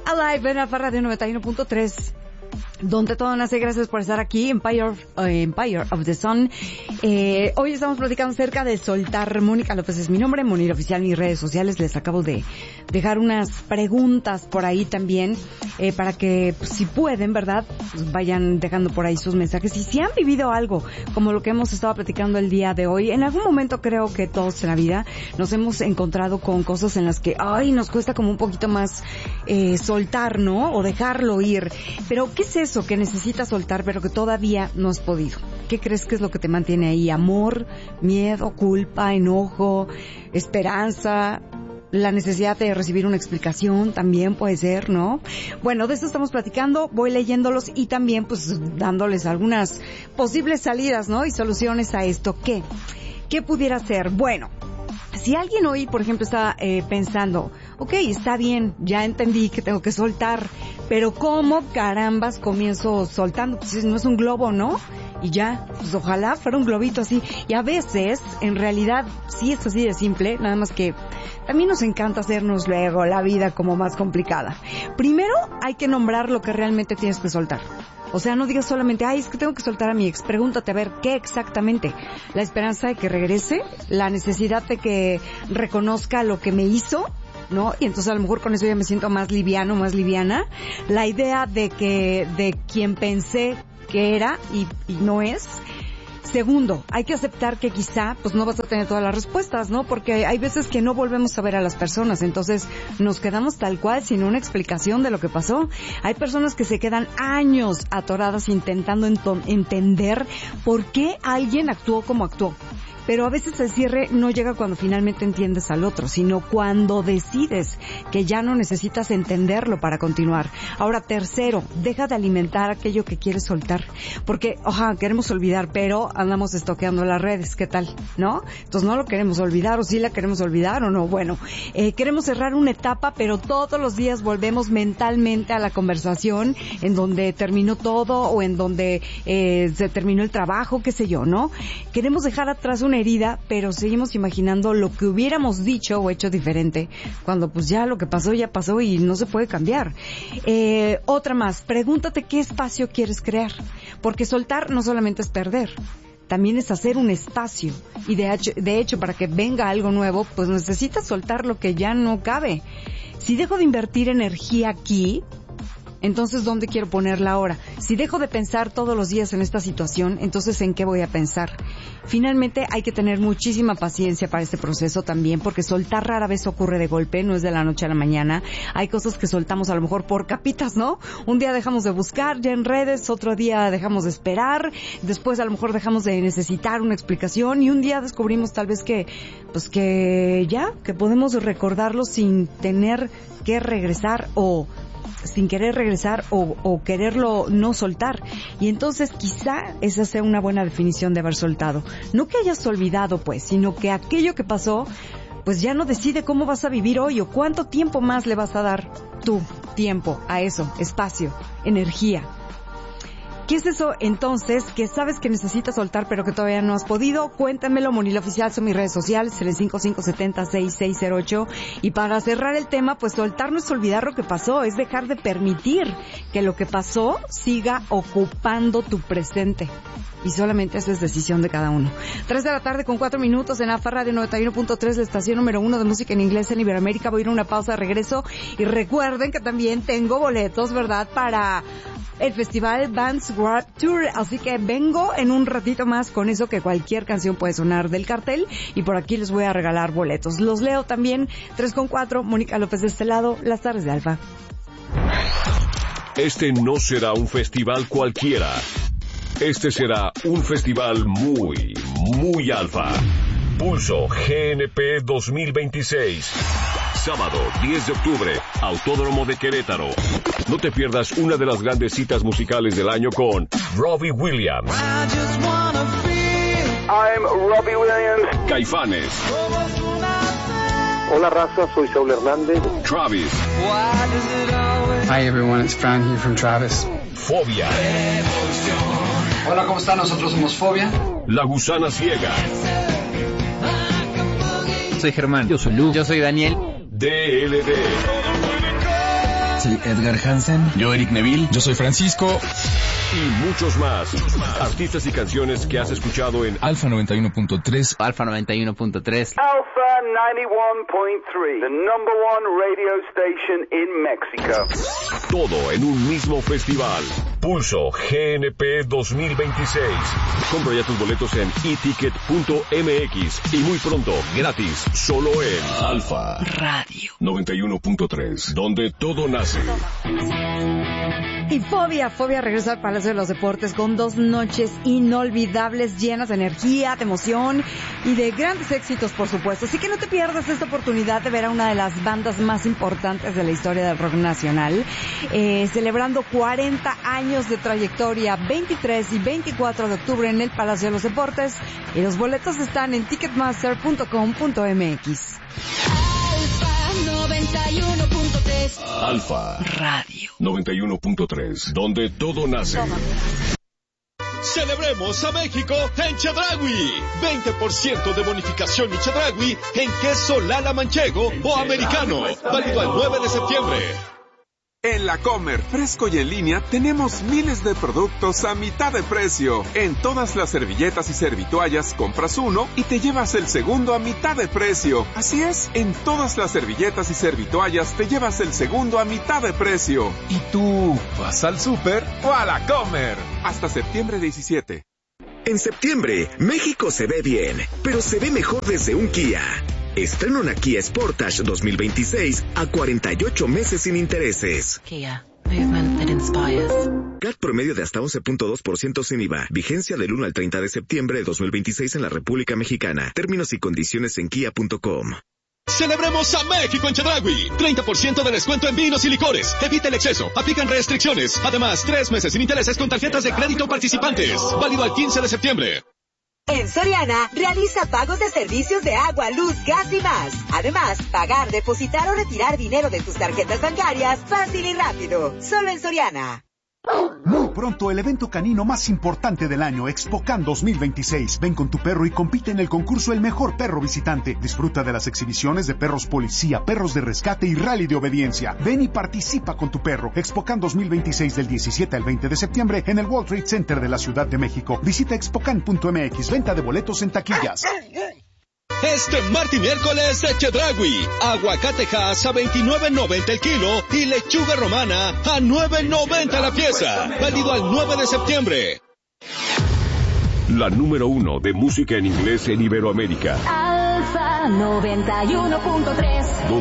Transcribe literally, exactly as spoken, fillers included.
Alive en Alfa Radio noventa y uno punto tres. Donde todo nace. Gracias por estar aquí, Empire of, uh, Empire of the Sun. Eh, hoy estamos platicando acerca de soltar. Mónica López es mi nombre, Monir Oficial, mis redes sociales. Les acabo de dejar unas preguntas por ahí también, eh, para que, pues, si pueden, ¿verdad?, pues vayan dejando por ahí sus mensajes. Y si han vivido algo como lo que hemos estado platicando el día de hoy, en algún momento creo que todos en la vida nos hemos encontrado con cosas en las que, ay, nos cuesta como un poquito más eh, soltar, ¿no? O dejarlo ir. Pero, ¿qué es eso que necesitas soltar pero que todavía no has podido? ¿Qué crees que es lo que te mantiene ahí? ¿Amor, miedo, culpa, enojo, esperanza? La necesidad de recibir una explicación también puede ser, ¿no? Bueno, de eso estamos platicando, voy leyéndolos y también pues dándoles algunas posibles salidas, ¿no? Y soluciones a esto. ¿Qué? ¿Qué pudiera ser? Bueno, si alguien hoy, por ejemplo, está eh, pensando, ok, está bien, ya entendí que tengo que soltar, pero ¿cómo carambas comienzo soltando? Pues no es un globo, ¿no? Y ya, pues ojalá fuera un globito así. Y a veces, en realidad, sí es así de simple, nada más que también nos encanta hacernos luego la vida como más complicada. Primero, hay que nombrar lo que realmente tienes que soltar. O sea, no digas solamente, ay, es que tengo que soltar a mi ex. Pregúntate, a ver, ¿qué exactamente? La esperanza de que regrese, la necesidad de que reconozca lo que me hizo, ¿no? Y entonces a lo mejor con eso ya me siento más liviano, más liviana. La idea de que, de quien pensé que era y, y no es. Segundo, hay que aceptar que quizá pues no vas a tener todas las respuestas, ¿no? Porque hay veces que no volvemos a ver a las personas, entonces nos quedamos tal cual sin una explicación de lo que pasó. Hay personas que se quedan años atoradas intentando ento- entender por qué alguien actuó como actuó. Pero a veces el cierre no llega cuando finalmente entiendes al otro, sino cuando decides que ya no necesitas entenderlo para continuar. Ahora, tercero, deja de alimentar aquello que quieres soltar. Porque, ojalá, queremos olvidar, pero andamos estoqueando las redes, ¿qué tal? ¿No? Entonces no lo queremos olvidar, o sí la queremos olvidar, o no. Bueno, eh, queremos cerrar una etapa, pero todos los días volvemos mentalmente a la conversación en donde terminó todo, o en donde eh, se terminó el trabajo, qué sé yo, ¿no? Queremos dejar atrás una herida, pero seguimos imaginando lo que hubiéramos dicho o hecho diferente, cuando pues ya lo que pasó ya pasó y no se puede cambiar. Eh, otra más, pregúntate qué espacio quieres crear, porque soltar no solamente es perder, también es hacer un espacio, y de hecho, de hecho para que venga algo nuevo, pues necesitas soltar lo que ya no cabe. Si dejo de invertir energía aquí, entonces, ¿dónde quiero ponerla ahora? Si dejo de pensar todos los días en esta situación, entonces, ¿en qué voy a pensar? Finalmente, hay que tener muchísima paciencia para este proceso también, porque soltar rara vez ocurre de golpe, no es de la noche a la mañana. Hay cosas que soltamos a lo mejor por capitas, ¿no? Un día dejamos de buscar ya en redes, otro día dejamos de esperar, después a lo mejor dejamos de necesitar una explicación, y un día descubrimos tal vez que, pues que ya, que podemos recordarlo sin tener que regresar o sin querer regresar o, o quererlo no soltar. Y entonces quizá esa sea una buena definición de haber soltado. No que hayas olvidado, pues, sino que aquello que pasó, pues ya no decide cómo vas a vivir hoy o cuánto tiempo más le vas a dar tú, tiempo, a eso, espacio, energía. ¿Qué es eso entonces que sabes que necesitas soltar pero que todavía no has podido? Cuéntamelo, Monil Oficial, son mis redes sociales, el cinco cinco siete cero seis seis cero ocho. Y para cerrar el tema, pues soltar no es olvidar lo que pasó, es dejar de permitir que lo que pasó siga ocupando tu presente. Y solamente esa es decisión de cada uno. Tres de la tarde con cuatro minutos en Alfa Radio noventa y uno punto tres, la estación número uno de música en inglés en Iberoamérica. Voy a ir a una pausa de regreso. Y recuerden que también tengo boletos, ¿verdad?, para el Festival Vans Warped Tour. Así que vengo en un ratito más con eso, que cualquier canción puede sonar del cartel. Y por aquí les voy a regalar boletos. Los leo también. Tres con cuatro, Mónica López de este lado, las tardes de Alfa. Este no será un festival cualquiera. Este será un festival muy, muy alfa. Pulso G N P dos mil veintiséis. Sábado diez de octubre, Autódromo de Querétaro. No te pierdas una de las grandes citas musicales del año con Robbie Williams. I'm Robbie Williams. Caifanes. Hola raza, soy Saúl Hernández. Travis. Hi everyone, it's Fran here from Travis. Fobia. Hola, ¿cómo están? Nosotros somos Fobia. La Gusana Ciega. Soy Germán. Yo soy Lu. Yo soy Daniel. D L D. Soy Edgar Hansen. Yo, Eric Neville. Yo soy Francisco. Y muchos más. Artistas y canciones que has escuchado en Alfa noventa y uno punto tres. Alfa noventa y uno punto tres. Alpha ninety-one point three, the number one radio station in Mexico. todo en un mismo festival. Pulso G N P dos mil veintiséis. Compra ya tus boletos en e ticket punto m x y muy pronto, gratis, solo en Alfa Radio noventa y uno punto tres, donde todo nace. Y Fobia, Fobia regresa al Palacio de los Deportes con dos noches inolvidables, llenas de energía, de emoción y de grandes éxitos, por supuesto. Así que no te pierdas esta oportunidad de ver a una de las bandas más importantes de la historia del rock nacional, eh, celebrando cuarenta años de trayectoria, veintitrés y veinticuatro de octubre en el Palacio de los Deportes. Y los boletos están en ticketmaster punto com punto m x. noventa y uno punto tres. Alfa Radio noventa y uno punto tres, donde todo nace. Celebremos a México en Chedraui. veinte por ciento de bonificación en Chedraui en queso Lala Manchego o americano. Válido el nueve de septiembre. En La Comer, fresco y en línea, tenemos miles de productos a mitad de precio. En todas las servilletas y servitoallas compras uno y te llevas el segundo a mitad de precio. Así es, en todas las servilletas y servitoallas te llevas el segundo a mitad de precio. ¿Y tú vas al súper o a La Comer? Hasta septiembre diecisiete. En septiembre, México se ve bien, pero se ve mejor desde un Kia. Estrena una Kia Sportage dos mil veintiséis a cuarenta y ocho meses sin intereses. Kia, movement that inspires. C A T promedio de hasta once punto dos por ciento sin I V A. Vigencia del uno al treinta de septiembre de dos mil veintiséis en la República Mexicana. Términos y condiciones en kia punto com. Celebremos a México en Chedraui. treinta por ciento de descuento en vinos y licores. Evita el exceso. Aplican restricciones. Además, tres meses sin intereses con tarjetas de crédito participantes. Válido al quince de septiembre. En Soriana, realiza pagos de servicios de agua, luz, gas y más. Además, pagar, depositar o retirar dinero de tus tarjetas bancarias fácil y rápido. Solo en Soriana. Muy pronto el evento canino más importante del año, ExpoCan dos mil veintiséis. Ven con tu perro y compite en el concurso El Mejor Perro Visitante. Disfruta de las exhibiciones de perros policía, perros de rescate y rally de obediencia. Ven y participa con tu perro. ExpoCan dos mil veintiséis del diecisiete al veinte de septiembre en el World Trade Center de la Ciudad de México. Visita expocan punto m x. Venta de boletos en taquillas. Este martes y miércoles de Chedraui. Aguacatejas a veintinueve noventa el kilo y lechuga romana a nueve noventa la pieza. Válido al nueve de septiembre. La número uno de música en inglés en Iberoamérica. Alfa noventa y uno punto tres.